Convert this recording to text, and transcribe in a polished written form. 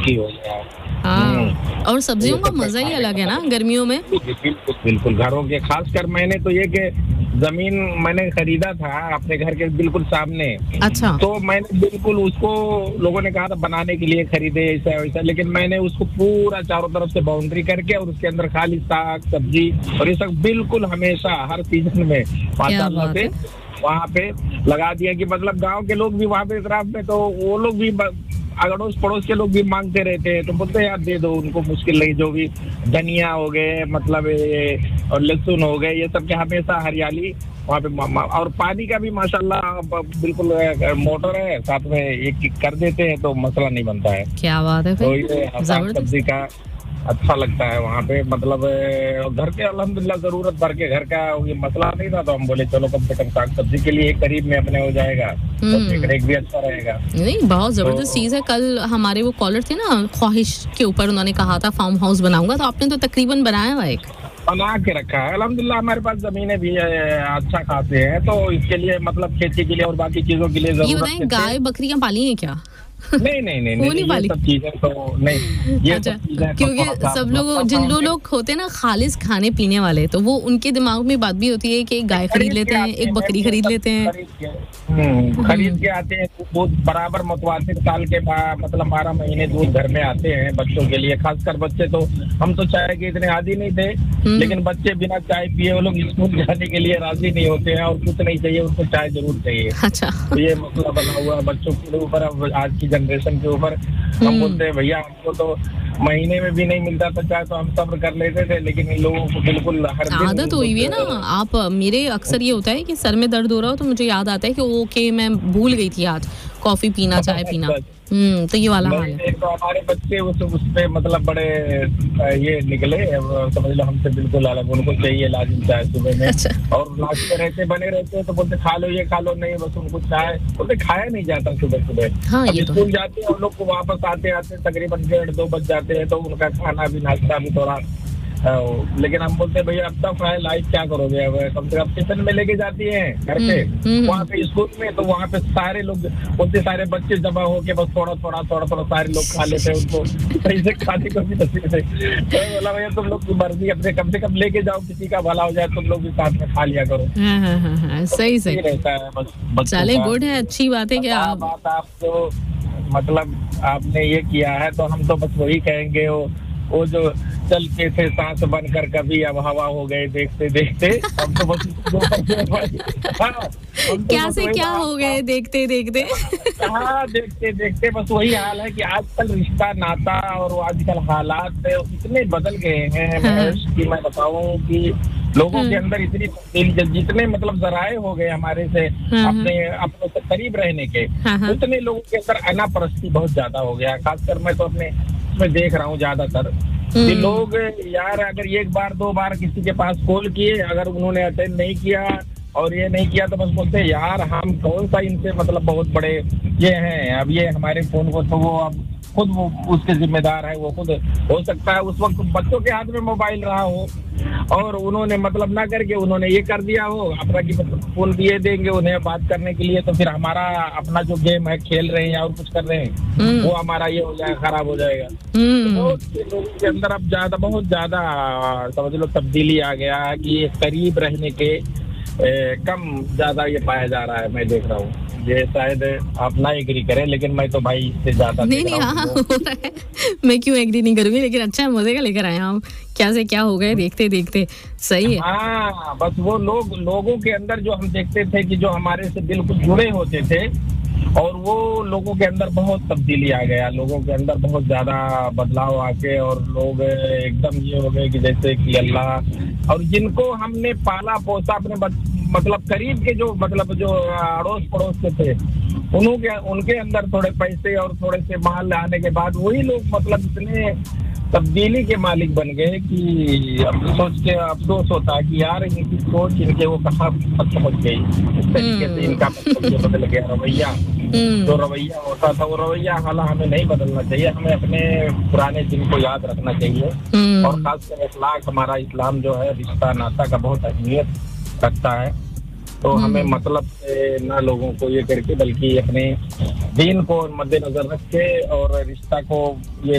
ही हो गया। हाँ, और सब्जियों का मजा ही अलग है ना गर्मियों में। बिल्कुल घरों के, खासकर मैंने तो ये कि जमीन मैंने खरीदा था अपने घर के बिल्कुल सामने। अच्छा। तो मैंने बिल्कुल उसको, लोगों ने कहा था बनाने के लिए खरीदे ऐसा वैसा, लेकिन मैंने उसको पूरा चारों तरफ से बाउंड्री करके और उसके अंदर खाली साग सब्जी और ये सब बिल्कुल हमेशा हर सीजन में माशाल्लाह से वहाँ पे लगा दिया कि मतलब गांव के लोग भी वहाँ पे इतराफ में, तो वो लोग भी अड़ोस पड़ोस के लोग भी मांगते रहते हैं, तो बोलते यार दे दो उनको, मुश्किल नहीं, जो भी धनिया हो गए मतलब और लहसुन हो गए, ये सब के हमेशा हरियाली वहाँ पे। और पानी का भी माशाल्लाह बिल्कुल मोटर है साथ में, एक कर देते हैं तो मसला नहीं बनता है। क्या बात है। तो ये सब्जी का अच्छा लगता है वहाँ पे, मतलब घर के अल्हम्दुलिल्लाह जरूरत भर के घर का ये मसला नहीं था, तो हम बोले चलो कम से कम साग सब्जी के लिए करीब में अपने हो जाएगा, तो एक भी अच्छा रहेगा। नहीं, बहुत जबरदस्त चीज है। कल हमारे वो कॉलर थे ना, ख्वाहिश के ऊपर उन्होंने कहा था फार्म हाउस बनाऊंगा, तो आपने तो तकरीबन बनाया हुआ एक बना के रखा है। अल्हम्दुलिल्लाह हमारे पास जमीनें भी अच्छा खासे हैं, तो इसके लिए मतलब खेती के लिए और बाकी चीजों के लिए जरूरत। ये बताएं, गाय बकरियां पाली हैं क्या? नहीं ये सब चीजें तो नहीं, ये अच्छा, सब चीजें क्योंकि सब लोग जिन लोग होते हैं ना खालिस खाने पीने वाले, तो वो उनके दिमाग में बात भी होती है कि एक गाय खरीद लेते हैं, एक बकरी खरीद लेते हैं, खरीद के आते हैं, दूध बराबर मुतवासिर साल के बाद मतलब 12 महीने दूध घर में आते हैं बच्चों के लिए। खासकर बच्चे तो, हम तो चाय के इतने आदी नहीं थे, लेकिन बच्चे बिना चाय पिए वो लोग स्कूल जाने के लिए राजी नहीं होते हैं, और कुछ नहीं चाहिए उनको, चाय जरूर चाहिए। अच्छा, तो ये मसला बना हुआ बच्चों के ऊपर, अब आज की जनरेशन के ऊपर। हम बोलते हैं भैया हमको तो महीने में भी नहीं मिलता था चाय, तो हम सब्र कर लेते थे, लेकिन इन लोगों को बिल्कुल हर दिन आदत हुई है ना। आप मेरे अक्सर ये होता है कि सर में दर्द हो रहा हो तो मुझे याद आता है कि ओके मैं भूल गई थी आज कॉफी पीना, चाय पीना। तो ये वाला हाल है। तो हमारे बच्चे उस पे मतलब बड़े ये निकले, समझ लो हमसे बिल्कुल अलग, उनको चाहिए लाजिम चाय सुबह में। अच्छा। और नाश्ते रहते बने रहते हैं, तो बोलते खा लो ये खा लो, नहीं बस उनको चाय, बोलते खाया नहीं जाता सुबह सुबह। हाँ, ये तो स्कूल जाते हैं उन लोग को, वापस आते आते तकरीबन 1:30-2 बज जाते हैं, तो उनका खाना भी नाश्ता भी थोड़ा, लेकिन हम बोलते हैं भैया अब तक है लाइफ, क्या करोगे, अब कम से कम टिफिन में लेके जाती है घर पे, वहाँ पे स्कूल में, तो वहाँ पे सारे लोग बोलते, सारे बच्चे जमा होके बस थोड़ा थोड़ा सारे लोग खा लेते हैं उनको, ऐसे खाने को भी नसीब से। तो बोला भैया तुम लोग की मर्जी, अपने कम से कम लेके जाओ, किसी का भला हो जाए, तुम लोग भी साथ में खा लिया करो। सही रहता है बस। चले, गुड है, अच्छी बात है कि बात आपको मतलब आपने ये किया है, तो हम तो बस वही कहेंगे, वो जो चलते थे सांस बनकर कभी अब हवा हो गए देखते देखते, हम तो बस क्या से क्या हो गए देखते देखते। हाँ, देखते देखते बस वही हाल है कि आजकल रिश्ता नाता और आजकल हालात इतने बदल गए हैं कि मैं बताऊं कि लोगों के अंदर इतनी तब्दीली, जितने मतलब जराए हो गए हमारे से अपने से करीब रहने के, उतने लोगों के अंदर अनापरस्ती बहुत ज्यादा हो गया। खासकर मैं तो अपने मैं देख रहा हूँ ज्यादातर कि लोग यार अगर एक बार 2 बार किसी के पास कॉल किए, अगर उन्होंने अटेंड नहीं किया और ये नहीं किया, तो बस बोलते यार हम कौन सा इनसे मतलब बहुत बड़े ये हैं, अब ये हमारे फोन को, तो वो अब खुद वो उसके जिम्मेदार है, वो खुद हो सकता है उस वक्त बच्चों के हाथ में मोबाइल रहा हो और उन्होंने मतलब ना करके उन्होंने ये कर दिया हो अपना कि मतलब फोन दिए देंगे उन्हें बात करने के लिए, तो फिर हमारा अपना जो गेम है खेल रहे हैं या और कुछ कर रहे हैं वो हमारा ये हो जाएगा, खराब हो जाएगा। तो लोगों के अंदर अब बहुत ज्यादा समझ लो तब्दीली आ गया कि करीब रहने के कम ज्यादा ये पाया जा रहा है। मैं देख रहा हूँ, ये शायद आप ना एग्री करें, लेकिन मैं तो भाई इससे ज्यादा नहीं हाँ हो रहा है। मैं क्यों एग्री नहीं करूंगी, लेकिन अच्छा है, मजे का लेकर आए हम, क्या से क्या हो गए देखते देखते। सही है। हाँ, बस वो लोगों के अंदर जो हम देखते थे कि जो हमारे से बिल्कुल जुड़े होते थे, और वो लोगों के अंदर बहुत तब्दीली आ गया, लोगों के अंदर बहुत ज्यादा बदलाव आके, और लोग एकदम ये हो गए कि जैसे कि अल्लाह, और जिनको हमने पाला पोसा अपने मतलब करीब के जो मतलब जो अड़ोस पड़ोस के थे, उनके अंदर थोड़े पैसे और थोड़े से माल आने के बाद वही लोग मतलब इतने तब्दीली के मालिक बन गए कि अब सोच के अफसोस होता है कि यार इनकी सोच इनके वो कहाँ पहुंच गई, इस तरीके से इनका बदल गया रवैया। जो रवैया होता था वो रवैया हालां हमें नहीं बदलना चाहिए, हमें अपने पुराने दिन को याद रखना चाहिए। और खासकर अखलाक, हमारा इस्लाम जो है रिश्ता नाता का बहुत अहमियत रखता है, तो हमें मतलब से न लोगों को ये करके बल्कि अपने दीन को मद्देनजर रख के और रिश्ता को ये